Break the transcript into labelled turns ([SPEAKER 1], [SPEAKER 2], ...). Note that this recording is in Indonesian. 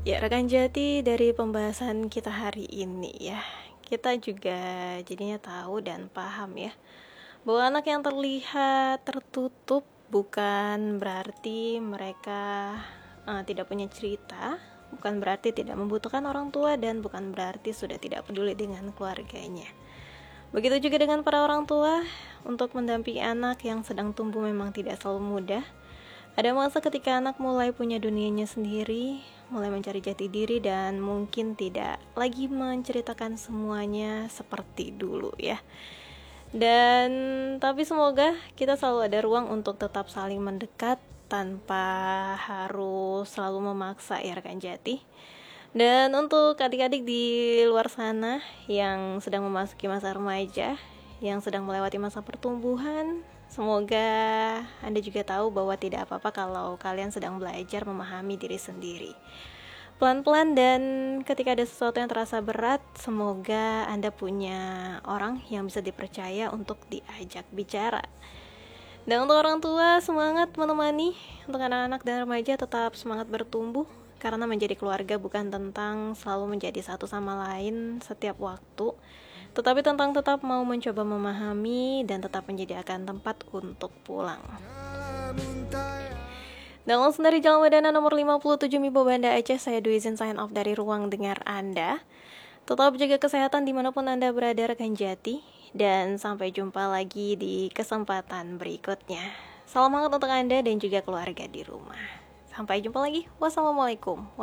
[SPEAKER 1] Ya, rekan jati dari pembahasan kita hari ini ya, kita juga jadinya tahu dan paham ya, bahwa anak yang terlihat tertutup bukan berarti mereka tidak punya cerita, bukan berarti tidak membutuhkan orang tua, dan bukan berarti sudah tidak peduli dengan keluarganya. Begitu juga dengan para orang tua, untuk mendampingi anak yang sedang tumbuh memang tidak selalu mudah. Ada masa ketika anak mulai punya dunianya sendiri, mulai mencari jati diri, dan mungkin tidak lagi menceritakan semuanya seperti dulu ya. Dan tapi semoga kita selalu ada ruang untuk tetap saling mendekat tanpa harus selalu memaksa ya rekan jati. Dan untuk adik-adik di luar sana yang sedang memasuki masa remaja, yang sedang melewati masa pertumbuhan, semoga Anda juga tahu bahwa tidak apa-apa kalau kalian sedang belajar memahami diri sendiri. Pelan-pelan, dan ketika ada sesuatu yang terasa berat, semoga Anda punya orang yang bisa dipercaya untuk diajak bicara. Dan untuk orang tua, semangat menemani. Untuk anak-anak dan remaja, tetap semangat bertumbuh, karena menjadi keluarga bukan tentang selalu menjadi satu sama lain setiap waktu, tetapi tentang tetap mau mencoba memahami dan tetap menyediakan tempat untuk pulang. Dan langsung dari Jalan Wedana nomor 57 Mibo Banda Aceh, saya Dwi izin sign off dari ruang dengar Anda. Tetap jaga kesehatan dimanapun Anda berada rekan jati, dan sampai jumpa lagi di kesempatan berikutnya. Salam hangat untuk Anda dan juga keluarga di rumah. Sampai jumpa lagi. Wassalamualaikum.